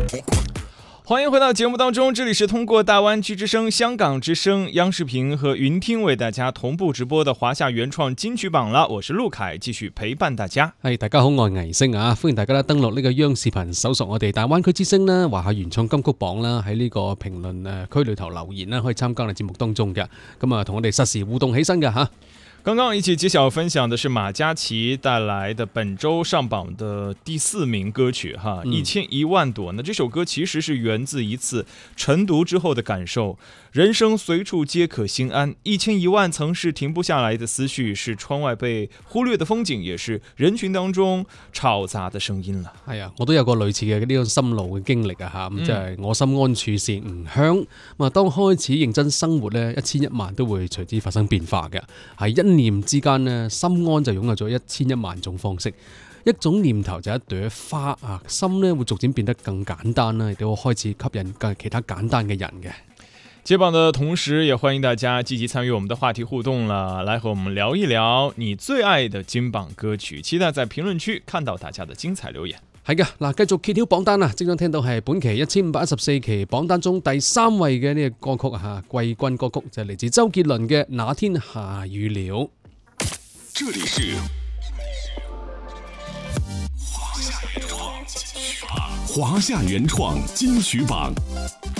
欢迎回到节目当中，这里是通过大湾区之声、香港之声、央視頻和雲聽為大家同步直播的華夏原創金曲榜啦。我是陸凱，繼續陪伴大家。 大家好，我係倪星啊，歡迎大家登錄呢個央視頻，搜索我哋大灣區之聲啦、華夏原創金曲榜啦，喺呢個評論區裏頭留言啦，可以參加我哋節目當中嘅。咁啊，同我哋實時互動起身嘅吓。 剛剛一起揭曉分享的是馬嘉祺帶來的本周上榜的第4名歌曲哈，1001萬朵。那這首歌其實是源自一次晨讀之後的感受，人生隨處皆可心安，1001萬曾是停不下來的思緒，是窗外被忽略的風景，也是人群當中嘈雜的聲音啦。係啊，我都有個類似嘅呢種心路嘅經歷啊吓，咁即係我心安處是吾鄉。咁啊，當開始認真生活咧，1001萬都會隨之發生變化嘅，係一念之間呢，心安就擁有咗1001萬種方式。一種念頭就一朵花啊，心呢會逐漸變得更簡單啦，亦都會開始吸引其他簡單嘅人嘅。 接榜的同時，也歡迎大家積極參與我們的話題互動啦，來和我們聊一聊你最愛的金榜歌曲，期待在評論區看到大家的精彩留言。 係嘅，嗱，繼續揭曉榜單啊！即將聽到係本期1514期榜單中第3位嘅呢個歌曲啊，季軍歌曲就係嚟自周杰倫嘅《那天下雨了》。 這裡是華夏原創金曲榜。